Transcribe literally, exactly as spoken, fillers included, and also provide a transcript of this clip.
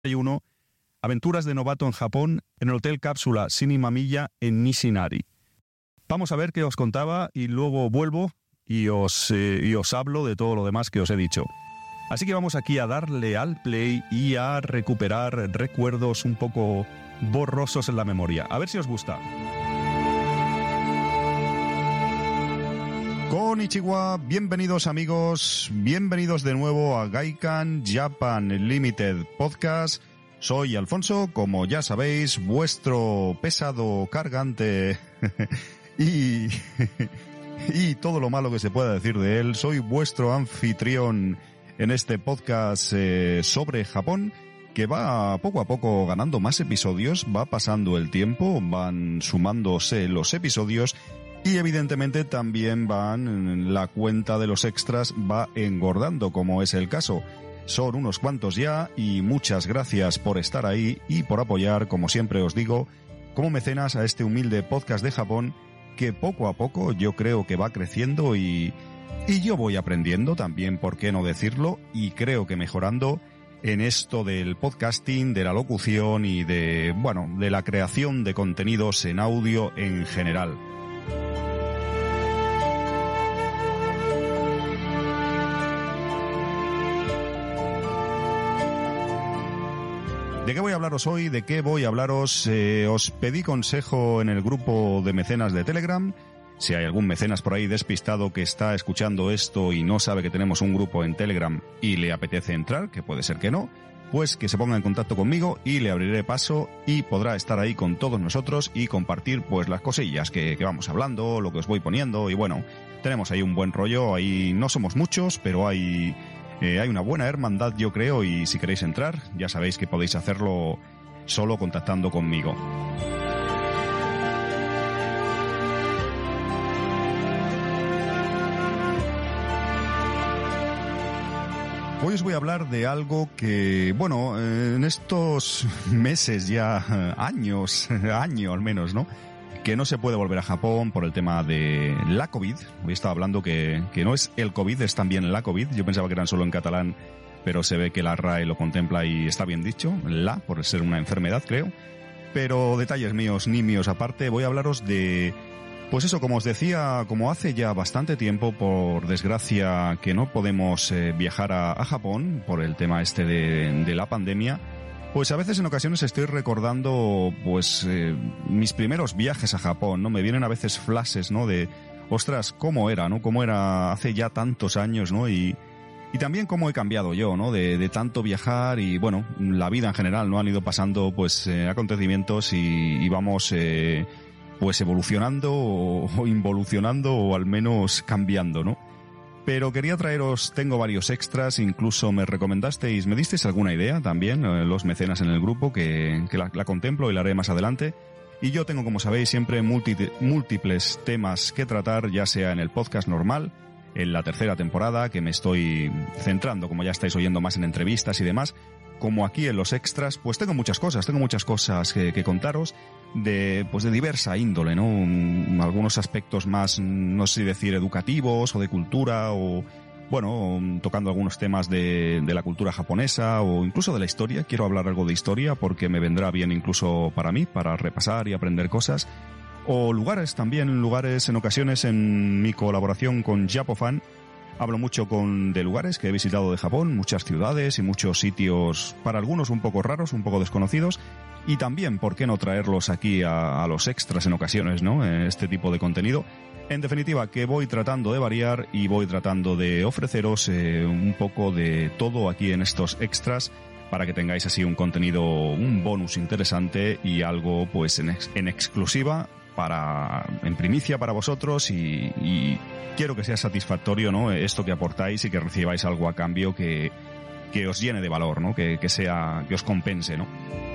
uno, aventuras de novato en Japón en el Hotel Cápsula Shinimamiya en Nishinari. Vamos a ver qué os contaba y luego vuelvo y os, eh, y os hablo de todo lo demás que os he dicho. Así que vamos aquí a darle al play y a recuperar recuerdos un poco borrosos en la memoria. A ver si os gusta. Konnichiwa, bienvenidos amigos, bienvenidos de nuevo a Gaikan Japan Limited Podcast. Soy Alfonso, como ya sabéis, vuestro pesado cargante y, y todo lo malo que se pueda decir de él. Soy vuestro anfitrión en este podcast eh, sobre Japón, que va poco a poco ganando más episodios, va pasando el tiempo, van sumándose los episodios. Y evidentemente también van, la cuenta de los extras va engordando, como es el caso. Son unos cuantos ya y muchas gracias por estar ahí y por apoyar, como siempre os digo, como mecenas a este humilde podcast de Japón que poco a poco yo creo que va creciendo y, y yo voy aprendiendo también, por qué no decirlo, y creo que mejorando en esto del podcasting, de la locución y de, bueno, de la creación de contenidos en audio en general. ¿De qué voy a hablaros hoy? ¿De qué voy a hablaros? Eh, os pedí consejo en el grupo de mecenas de Telegram. Si hay algún mecenas por ahí despistado que está escuchando esto y no sabe que tenemos un grupo en Telegram y le apetece entrar, que puede ser que no, pues que se ponga en contacto conmigo y le abriré paso y podrá estar ahí con todos nosotros y compartir pues las cosillas que, que vamos hablando, lo que os voy poniendo y bueno, tenemos ahí un buen rollo, ahí no somos muchos, pero hay... Eh, hay una buena hermandad, yo creo, y si queréis entrar, ya sabéis que podéis hacerlo solo contactando conmigo. Hoy os voy a hablar de algo que, bueno, en estos meses ya, años, año al menos, ¿no?, que no se puede volver a Japón por el tema de la COVID. Hoy estaba hablando que, que no es el COVID, es también la COVID. Yo pensaba que eran solo en catalán, pero se ve que la R A E lo contempla y está bien dicho, la, por ser una enfermedad, creo. Pero detalles míos, ni míos aparte, voy a hablaros de, pues eso, como os decía, como hace ya bastante tiempo, por desgracia, que no podemos eh, viajar a, a Japón por el tema este de, de la pandemia. Pues a veces en ocasiones estoy recordando pues eh, mis primeros viajes a Japón, ¿no? Me vienen a veces flashes, ¿no? De, ostras, cómo era, ¿no? Cómo era hace ya tantos años, ¿no? Y, y también cómo he cambiado yo, ¿no? De, de tanto viajar y, bueno, la vida en general, ¿no? Han ido pasando, pues, eh, acontecimientos y, y vamos, eh, pues, evolucionando o, o involucionando o al menos cambiando, ¿no? Pero quería traeros, tengo varios extras, incluso me recomendasteis, me disteis alguna idea también, eh, los mecenas en el grupo, que, que la, la contemplo y la haré más adelante. Y yo tengo, como sabéis, siempre multi, múltiples temas que tratar, ya sea en el podcast normal, en la tercera temporada, que me estoy centrando, como ya estáis oyendo, más en entrevistas y demás, como aquí en los extras, pues tengo muchas cosas, tengo muchas cosas que, que contaros, de pues de diversa índole, ¿no? Algunos aspectos más, no sé si decir educativos o de cultura o, bueno, tocando algunos temas de, de la cultura japonesa o incluso de la historia. Quiero hablar algo de historia porque me vendrá bien incluso para mí, para repasar y aprender cosas. O lugares también, lugares en ocasiones en mi colaboración con Japofan. Hablo mucho con de lugares que he visitado de Japón, muchas ciudades y muchos sitios, para algunos un poco raros, un poco desconocidos, y también, ¿por qué no traerlos aquí a, a los extras en ocasiones, ¿no? Este tipo de contenido. En definitiva, que voy tratando de variar y voy tratando de ofreceros eh, un poco de todo aquí en estos extras para que tengáis así un contenido, un bonus interesante y algo pues en, ex, en exclusiva para, en primicia para vosotros y, y quiero que sea satisfactorio, ¿no? Esto que aportáis y que recibáis algo a cambio que, que os llene de valor, ¿no? Que, que sea, que os compense, ¿no?